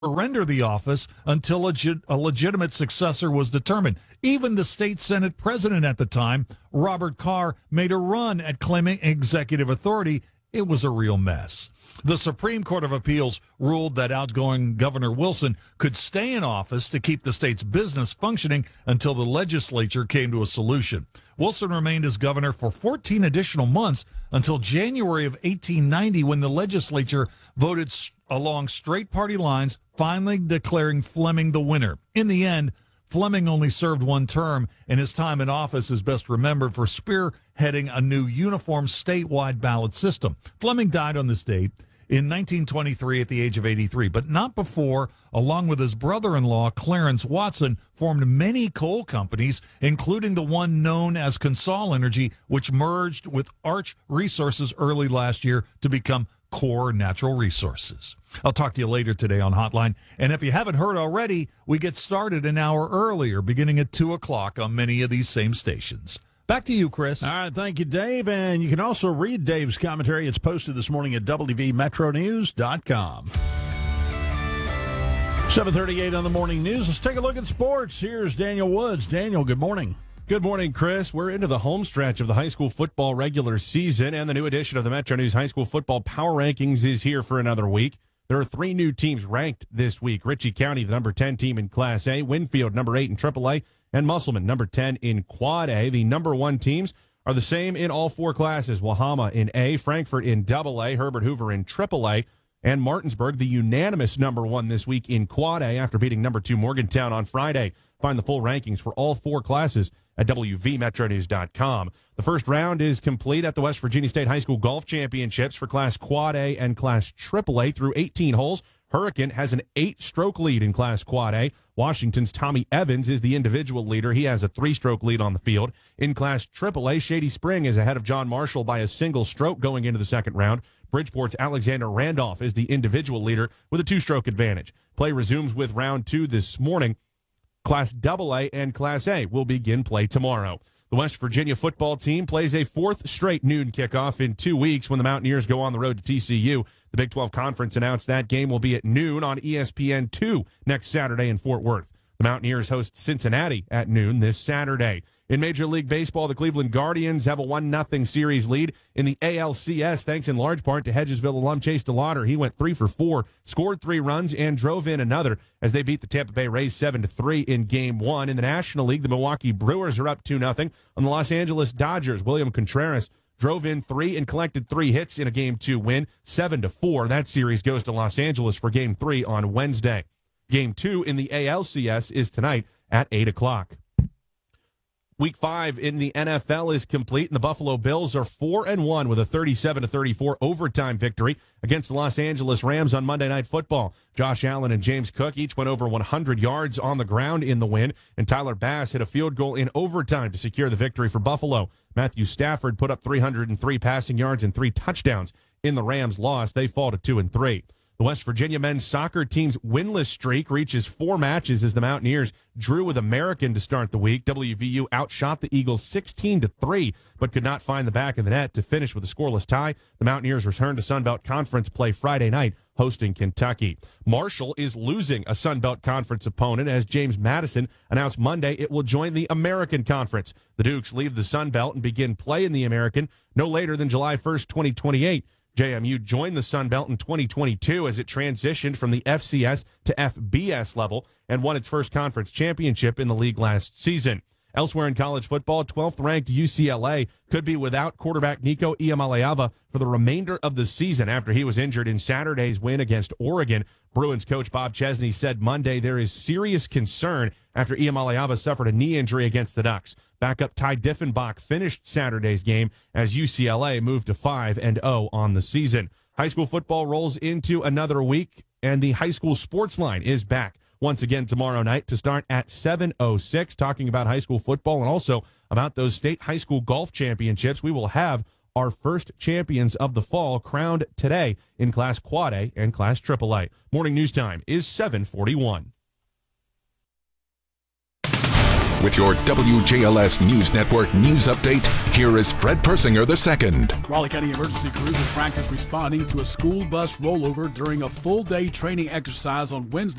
surrender the office until a legitimate successor was determined. Even the state Senate president at the time, Robert Carr, made a run at claiming executive authority. It was a real mess. The Supreme Court of Appeals ruled that outgoing Governor Wilson could stay in office to keep the state's business functioning until the legislature came to a solution. Wilson remained as governor for 14 additional months until January of 1890, when the legislature voted along straight party lines, finally declaring Fleming the winner. In the end, Fleming only served one term, and his time in office is best remembered for spearheading a new uniform statewide ballot system. Fleming died on this date in 1923 at the age of 83, but not before, along with his brother-in-law, Clarence Watson, formed many coal companies, including the one known as Consol Energy, which merged with Arch Resources early last year to become Core Natural Resources. I'll talk to you later today on Hotline. And if you haven't heard already, we get started an hour earlier, beginning at 2 o'clock on many of these same stations. Back to you, Chris. All right, thank you, Dave. And you can also read Dave's commentary. It's posted this morning at WVMetroNews.com. 7:38 on the morning news. Let's take a look at sports. Here's Daniel Woods. Daniel, good morning. Good morning, Chris. We're into the home stretch of the high school football regular season, and the new edition of the Metro News High School Football Power Rankings is here for another week. There are 3 new teams ranked this week. Ritchie County, the number 10 team in Class A, Winfield, number 8 in AAA, and Musselman, number 10 in Quad A. The number 1 teams are the same in all 4 classes. Wahama in A, Frankfort in AA, Herbert Hoover in AAA, and Martinsburg, the unanimous number 1 this week in Quad A after beating number 2 Morgantown on Friday. Find the full rankings for all 4 classes at WVMetroNews.com. The first round is complete at the West Virginia State High School Golf Championships for Class Quad A and Class AAA through 18 holes. Hurricane has an 8-stroke lead in Class Quad A. Washington's Tommy Evans is the individual leader. He has a 3-stroke lead on the field. In Class AAA, Shady Spring is ahead of John Marshall by a single stroke going into the second round. Bridgeport's Alexander Randolph is the individual leader with a 2-stroke advantage. Play resumes with round 2 this morning. Class AA and Class A will begin play tomorrow. The West Virginia football team plays a 4th straight noon kickoff in 2 weeks when the Mountaineers go on the road to TCU. The Big 12 Conference announced that game will be at noon on ESPN2 next Saturday in Fort Worth. The Mountaineers host Cincinnati at noon this Saturday. In Major League Baseball, the Cleveland Guardians have a 1-0 series lead in the ALCS, thanks in large part to Hedgesville alum Chase DeLauder. He went 3 for 4, scored 3 runs, and drove in another as they beat the Tampa Bay Rays 7-3 in Game 1. In the National League, the Milwaukee Brewers are up 2-0 on the Los Angeles Dodgers. William Contreras drove in 3 and collected 3 hits in a Game 2 win, 7-4. That series goes to Los Angeles for Game 3 on Wednesday. Game 2 in the ALCS is tonight at 8 o'clock. Week 5 in the NFL is complete, and the Buffalo Bills are 4-1 with a 37-34 overtime victory against the Los Angeles Rams on Monday Night Football. Josh Allen and James Cook each went over 100 yards on the ground in the win, and Tyler Bass hit a field goal in overtime to secure the victory for Buffalo. Matthew Stafford put up 303 passing yards and 3 touchdowns in the Rams' loss. They fall to 2-3. The West Virginia men's soccer team's winless streak reaches 4 matches as the Mountaineers drew with American to start the week. WVU outshot the Eagles 16-3, but could not find the back of the net to finish with a scoreless tie. The Mountaineers return to Sun Belt Conference play Friday night, hosting Kentucky. Marshall is losing a Sun Belt Conference opponent as James Madison announced Monday it will join the American Conference. The Dukes leave the Sun Belt and begin play in the American no later than July 1st, 2028. JMU joined the Sun Belt in 2022 as it transitioned from the FCS to FBS level and won its first conference championship in the league last season. Elsewhere in college football, 12th-ranked UCLA could be without quarterback Nico Iamaleava for the remainder of the season after he was injured in Saturday's win against Oregon. Bruins coach Bob Chesney said Monday there is serious concern after Iamaleava suffered a knee injury against the Ducks. Backup Ty Diffenbach finished Saturday's game as UCLA moved to 5-0 on the season. High school football rolls into another week, and the high school sports line is back once again tomorrow night to start at 7:06, talking about high school football and also about those state high school golf championships. We will have our first champions of the fall crowned today in Class Quad A and Class AAA. Morning news time is 7:41. With your WJLS News Network news update, here is Fred Persinger II. Raleigh County emergency crews in practice responding to a school bus rollover during a full-day training exercise on Wednesday.